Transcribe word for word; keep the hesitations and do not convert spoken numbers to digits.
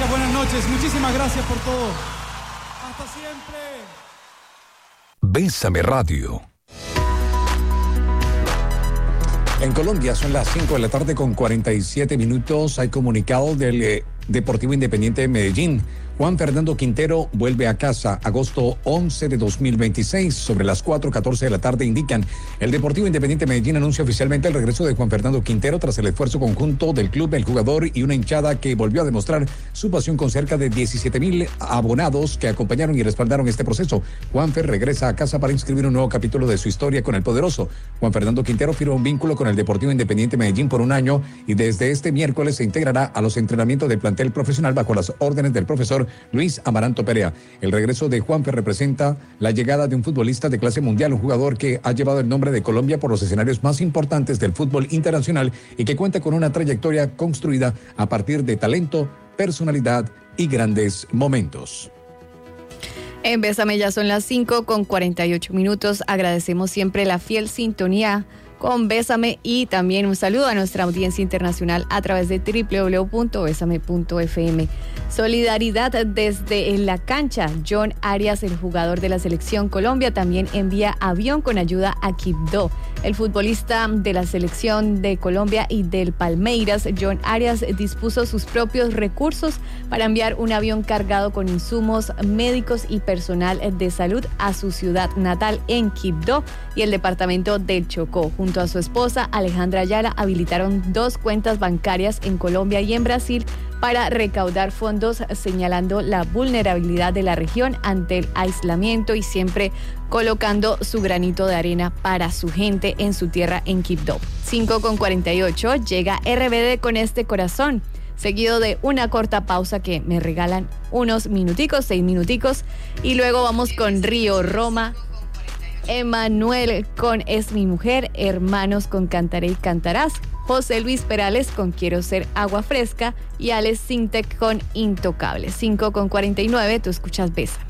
gracias, buenas noches. Muchísimas gracias por todo. Hasta siempre. Bésame Radio. En Colombia son las cinco de la tarde con cuarenta y siete minutos. Hay comunicado del eh, Deportivo Independiente de Medellín. Juan Fernando Quintero vuelve a casa agosto once de dos mil veintiséis. Sobre las cuatro catorce de la tarde indican. El Deportivo Independiente de Medellín anuncia oficialmente el regreso de Juan Fernando Quintero tras el esfuerzo conjunto del club, el jugador y una hinchada que volvió a demostrar su pasión con cerca de diecisiete mil abonados que acompañaron y respaldaron este proceso. Juanfer regresa a casa para inscribir un nuevo capítulo de su historia con el poderoso. Juan Fernando Quintero firma un vínculo con el Deportivo Independiente de Medellín por un año y desde este miércoles se integrará a los entrenamientos del plantel profesional bajo las órdenes del profesor Luis Amaranto Perea. El regreso de Juanfer representa la llegada de un futbolista de clase mundial, un jugador que ha llevado el nombre de Colombia por los escenarios más importantes del fútbol internacional y que cuenta con una trayectoria construida a partir de talento, personalidad y grandes momentos. En Bésame ya son las cinco con cuarenta y ocho minutos. Agradecemos siempre la fiel sintonía con Bésame y también un saludo a nuestra audiencia internacional a través de doble u doble u doble u punto bésame punto efe eme. Solidaridad desde la cancha. John Arias, el jugador de la selección Colombia, también envía avión con ayuda a Quibdó. El futbolista de la selección de Colombia y del Palmeiras, John Arias, dispuso sus propios recursos para enviar un avión cargado con insumos médicos y personal de salud a su ciudad natal en Quibdó y el departamento del Chocó. Junto a su esposa Alejandra Ayala habilitaron dos cuentas bancarias en Colombia y en Brasil para recaudar fondos, señalando la vulnerabilidad de la región ante el aislamiento y siempre colocando su granito de arena para su gente en su tierra en Quibdó. cinco con cuarenta y ocho, llega erre be de Con Este Corazón, seguido de una corta pausa que me regalan unos minuticos, seis minuticos, y luego vamos con Río Roma, Emanuel con Es Mi Mujer, Hermanos con Cantaré y Cantarás, José Luis Perales con Quiero Ser Agua Fresca y Alex Sintec con Intocable. cinco con cuarenta y nueve, tú escuchas Besa.